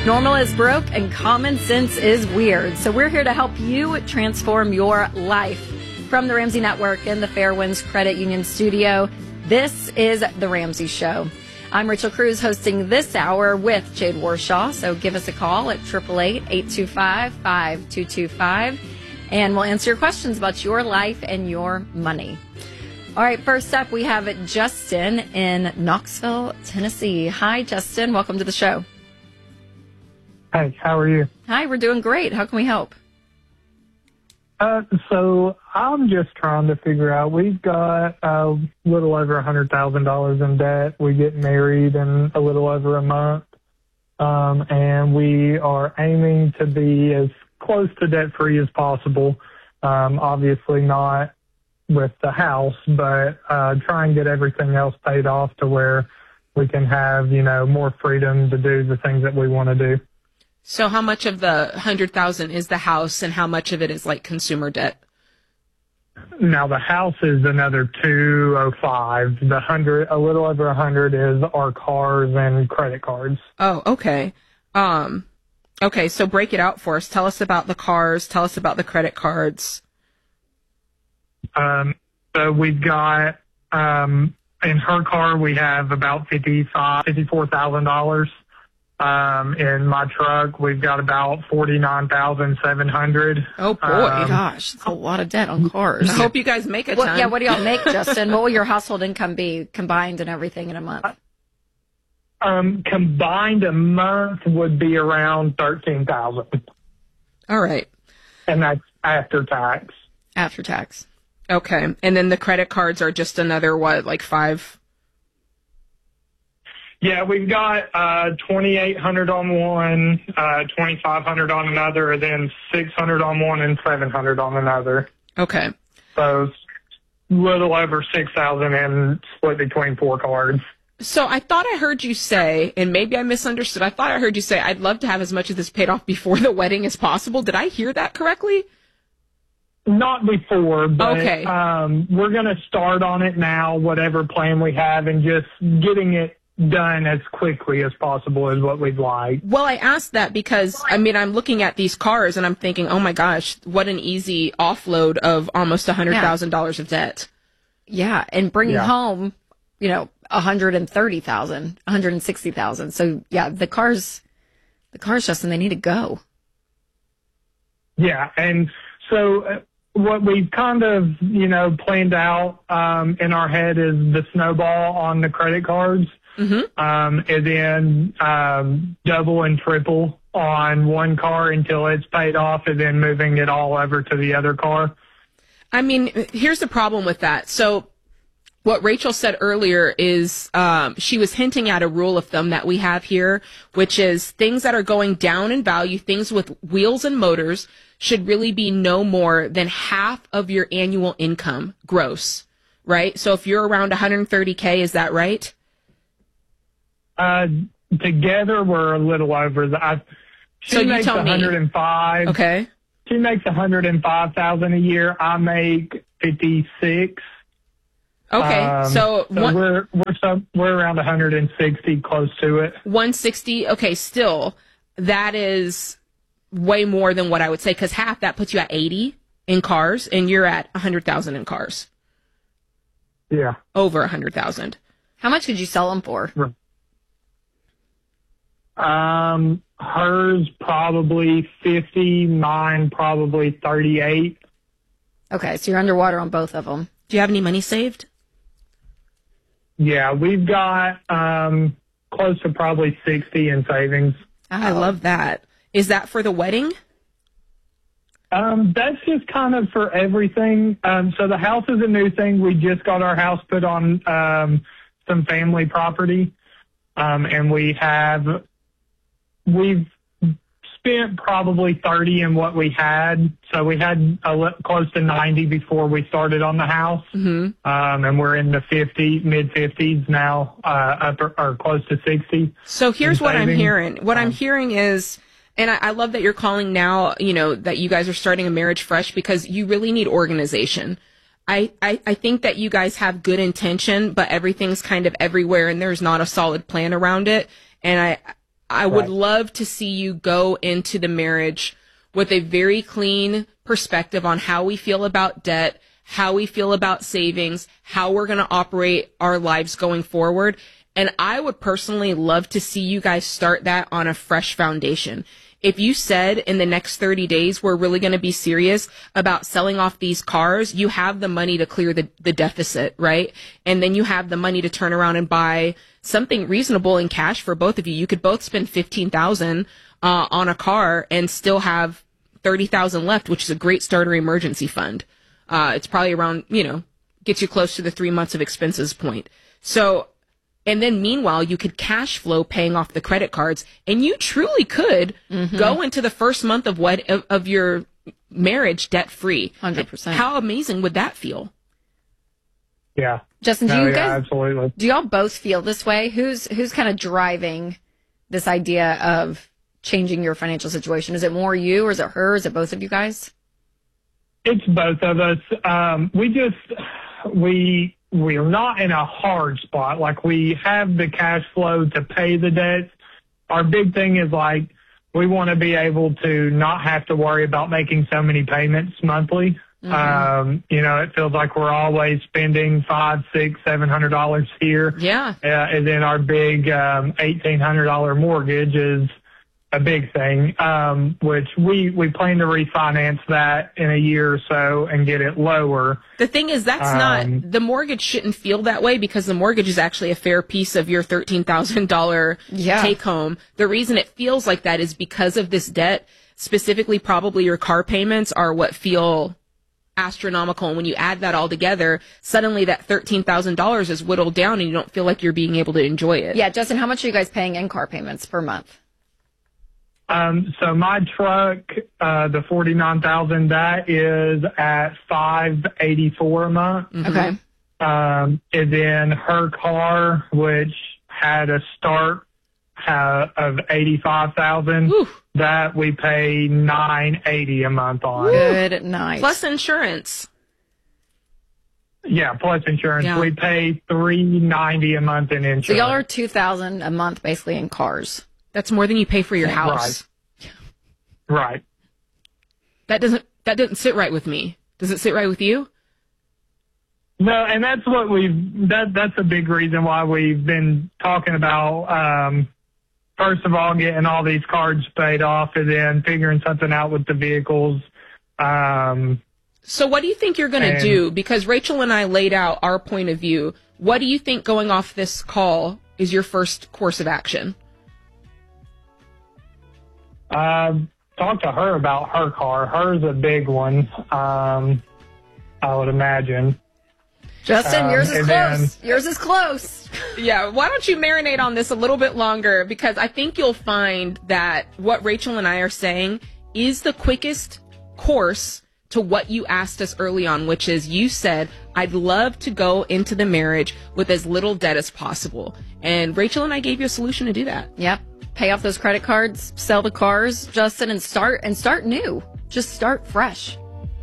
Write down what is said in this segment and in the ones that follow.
Normal is broke and common sense is weird. So we're here to help you transform your life. From the Ramsey Network in the Fairwinds Credit Union studio, this is The Ramsey Show. I'm Rachel Cruz hosting this hour with Jade Warshaw. So give us a call at 888-825-5225 and we'll answer your questions about your life and your money. All right, first up, we have Justin in Knoxville, Tennessee. Hi, Justin. Welcome to the show. Hey, how are you? Hi, we're doing great. How can we help? So I'm just trying to figure out, we've got a little over $100,000 in debt. We get married in a little over a month, and we are aiming to be as close to debt-free as possible. Obviously not with the house, but try and get everything else paid off to where we can have, more freedom to do the things that we want to do. So how much of the $100,000 is the house and how much of it is like consumer debt? Now the house is another 205. A little over 100 is our cars and credit cards. Oh, okay. Okay, so break it out for us. Tell us about the cars. Tell us about the credit cards. So we've got, in her car, we have about $54,000. In my truck, we've got about $49,700. Oh boy. Gosh, that's a lot of debt on cars. I hope you guys make a ton. Yeah, what do y'all make, Justin? What will your household income be combined and everything in a month? Combined a month would be around $13,000. All right. And that's after tax. After tax. Okay. And then the credit cards are just another, like 5? Yeah, we've got $2,800 on one, $2,500 on another, then $600 on one and $700 on another. Okay. So it's a little over $6,000 and split between 4 cards. So I thought I heard you say, and maybe I misunderstood, I thought I heard you say, I'd love to have as much of this paid off before the wedding as possible. Did I hear that correctly? Not before, but okay. We're going to start on it now, whatever plan we have, and just getting it done as quickly as possible is what we'd like. Well, I asked that because, I'm looking at these cars and I'm thinking, oh my gosh, what an easy offload of almost $100,000 of debt. Yeah, and bringing home, $130,000, $160,000. So yeah, the cars, Justin, they need to go. Yeah, and so what we've kind of, planned out in our head is the snowball on the credit cards. Mm-hmm. And then double and triple on one car until it's paid off, and then moving it all over to the other car. Here's the problem with that. So what Rachel said earlier is she was hinting at a rule of thumb that we have here, which is things that are going down in value, things with wheels and motors, should really be no more than half of your annual income gross, right? So if you're around 130K, is that right? Together we're a little over that. She makes 105. Okay. She makes 105,000 a year. I make 56. Okay. So we're around 160, close to it. 160. Okay. Still, that is way more than what I would say, because half that puts you at 80 in cars, and you're at 100,000 in cars. Yeah. Over 100,000. How much could you sell them for? Hers probably 50, mine probably 38. Okay, so you're underwater on both of them. Do you have any money saved? Yeah, we've got close to probably 60 in savings. I love that. Is that for the wedding? That's just kind of for everything. So the house is a new thing. We just got our house put on some family property, and we've spent probably 30 in what we had. So we had close to 90 before we started on the house. Mm-hmm. And we're in the mid-50s now, or close to 60. So here's what I'm hearing. What I'm hearing is, and I love that you're calling now, that you guys are starting a marriage fresh, because you really need organization. I think that you guys have good intention, but everything's kind of everywhere and there's not a solid plan around it. And I I would love to see you go into the marriage with a very clean perspective on how we feel about debt, how we feel about savings, how we're going to operate our lives going forward. And I would personally love to see you guys start that on a fresh foundation. If you said in the next 30 days, we're really going to be serious about selling off these cars, you have the money to clear the deficit, right? And then you have the money to turn around and buy something reasonable in cash for both of you. You could both spend $15,000 on a car and still have $30,000 left, which is a great starter emergency fund. It's probably around, gets you close to the 3 months of expenses point. So, and then meanwhile, you could cash flow paying off the credit cards, and you truly could go into the first month of your marriage debt free. 100%. How amazing would that feel? Yeah. Justin, do you guys, absolutely. do y'all both feel this way? Who's kind of driving this idea of changing your financial situation? Is it more you, or is it her? Is it both of you guys? It's both of us. We're not in a hard spot. Like, we have the cash flow to pay the debts. Our big thing is, like, we want to be able to not have to worry about making so many payments monthly. It feels like we're always spending $500, $600, $700 here. Yeah. And then our big $1,800 mortgage is a big thing, which we plan to refinance that in a year or so and get it lower. The thing is, the mortgage shouldn't feel that way, because the mortgage is actually a fair piece of your $13,000 take home. The reason it feels like that is because of this debt, specifically probably your car payments are what feel astronomical. And when you add that all together, suddenly that $13,000 is whittled down and you don't feel like you're being able to enjoy it. Yeah. Justin, how much are you guys paying in car payments per month? So my truck, the 49,000, that is at $584 a month. Okay. And then her car, which had a start of 85,000, that we pay $980 a month on. Good night. Plus insurance. Yeah, plus insurance. Yeah. We pay $390 a month in insurance. So y'all are $2,000 a month basically in cars. That's more than you pay for your house. Right. That doesn't sit right with me. Does it sit right with you? No, and that's what that's a big reason why we've been talking about, first of all, getting all these cards paid off, and then figuring something out with the vehicles. So what do you think you're going to do? Because Rachel and I laid out our point of view. What do you think going off this call is your first course of action? Talk to her about her car. Hers a big one, I would imagine. Justin, yours is close. Yours is close. Yeah, why don't you marinate on this a little bit longer? Because I think you'll find that what Rachel and I are saying is the quickest course to what you asked us early on, which is, you said, I'd love to go into the marriage with as little debt as possible. And Rachel and I gave you a solution to do that. Yep. Pay off those credit cards, sell the cars, Justin, and start new. Just start fresh.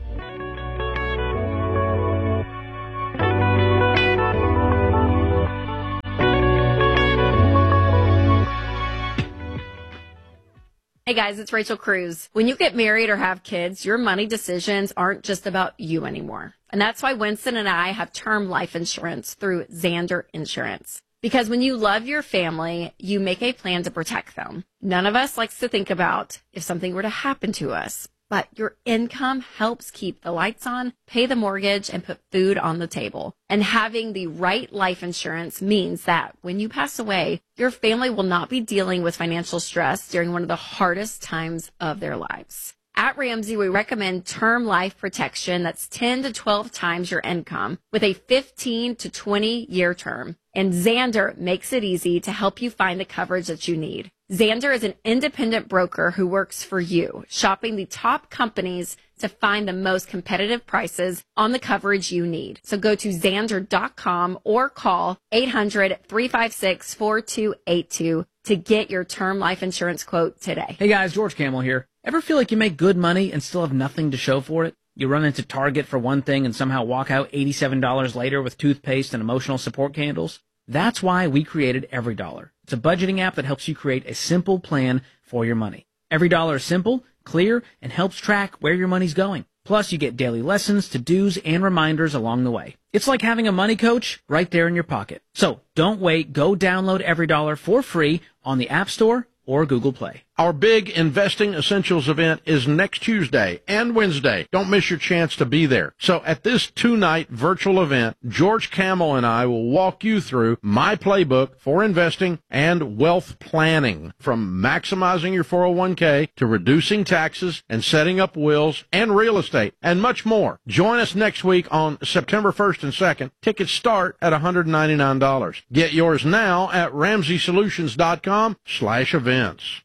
Hey guys, it's Rachel Cruz. When you get married or have kids, your money decisions aren't just about you anymore. And that's why Winston and I have term life insurance through Zander Insurance. Because when you love your family, you make a plan to protect them. None of us likes to think about if something were to happen to us, but your income helps keep the lights on, pay the mortgage, and put food on the table. And having the right life insurance means that when you pass away, your family will not be dealing with financial stress during one of the hardest times of their lives. At Ramsey, we recommend term life protection that's 10 to 12 times your income with a 15 to 20 year term. And Zander makes it easy to help you find the coverage that you need. Zander is an independent broker who works for you, shopping the top companies to find the most competitive prices on the coverage you need. So go to Zander.com or call 800-356-4282 to get your term life insurance quote today. Hey guys, George Camel here. Ever feel like you make good money and still have nothing to show for it? You run into Target for one thing and somehow walk out $87 later with toothpaste and emotional support candles? That's why we created EveryDollar. It's a budgeting app that helps you create a simple plan for your money. EveryDollar is simple, clear, and helps track where your money's going. Plus, you get daily lessons, to-dos, and reminders along the way. It's like having a money coach right there in your pocket. So don't wait. Go download EveryDollar for free on the App Store or Google Play. Our big Investing Essentials event is next Tuesday and Wednesday. Don't miss your chance to be there. So at this 2-night virtual event, George Camel and I will walk you through my playbook for investing and wealth planning, from maximizing your 401k to reducing taxes and setting up wills and real estate and much more. Join us next week on September 1st and 2nd. Tickets start at $199. Get yours now at RamseySolutions.com/events.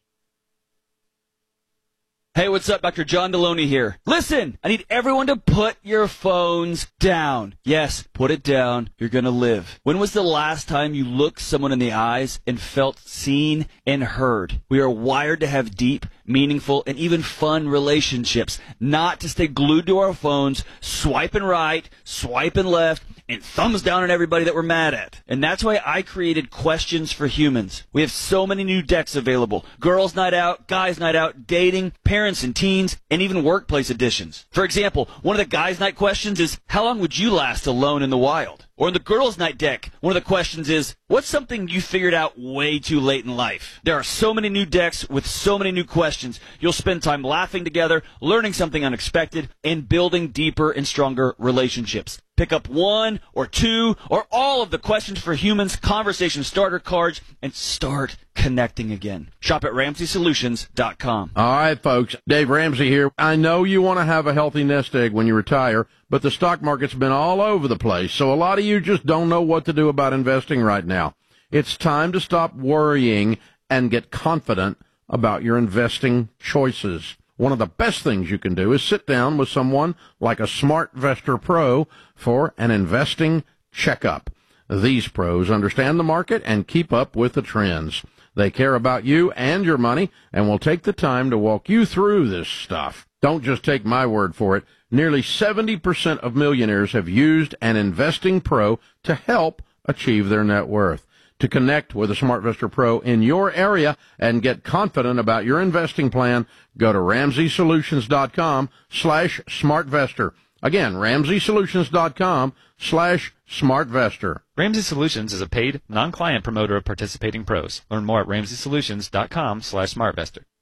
Hey, what's up? Dr. John Deloney here. Listen, I need everyone to put your phones down. Yes, put it down. You're going to live. When was the last time you looked someone in the eyes and felt seen and heard? We are wired to have deep, meaningful, and even fun relationships, not to stay glued to our phones, swiping right, swiping left, and thumbs down on everybody that we're mad at. And that's why I created Questions for Humans. We have so many new decks available. Girls Night Out, Guys Night Out, Dating, Parents and Teens, and even Workplace editions. For example, one of the Guys Night questions is, how long would you last alone in the wild? Or in the Girls Night deck, one of the questions is, what's something you figured out way too late in life? There are so many new decks with so many new questions. You'll spend time laughing together, learning something unexpected, and building deeper and stronger relationships. Pick up one or two or all of the Questions for Humans conversation starter cards and start connecting again. Shop at RamseySolutions.com. All right, folks. Dave Ramsey here. I know you want to have a healthy nest egg when you retire, but the stock market's been all over the place, so a lot of you just don't know what to do about investing right now. It's time to stop worrying and get confident about your investing choices. One of the best things you can do is sit down with someone like a SmartVestor Pro for an investing checkup. These pros understand the market and keep up with the trends. They care about you and your money and will take the time to walk you through this stuff. Don't just take my word for it. Nearly 70% of millionaires have used an investing pro to help achieve their net worth. To connect with a SmartVestor Pro in your area and get confident about your investing plan, go to RamseySolutions.com/SmartVestor. Again, RamseySolutions.com/SmartVestor. Ramsey Solutions is a paid, non-client promoter of participating pros. Learn more at RamseySolutions.com/SmartVestor.